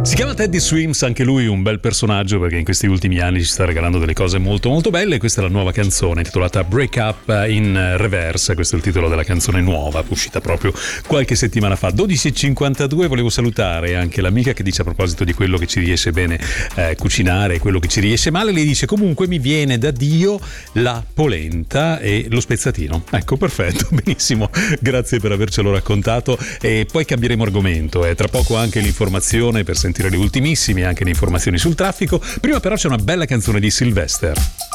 Si chiama Teddy Swims, anche lui un bel personaggio perché in questi ultimi anni ci sta regalando delle cose molto molto belle. Questa è la nuova canzone intitolata Break Up in Reverse, questo è il titolo della canzone nuova uscita proprio qualche settimana fa. 12:52, volevo salutare anche l'amica che dice a proposito di quello che ci riesce bene cucinare e quello che ci riesce male, le dice comunque mi viene da Dio la polenta e lo spezzatino. Ecco, perfetto, benissimo, grazie per avercelo raccontato e poi cambieremo argomento, tra poco anche l'informazione per sentire le ultimissime, anche le informazioni sul traffico. Prima però c'è una bella canzone di Sylvester.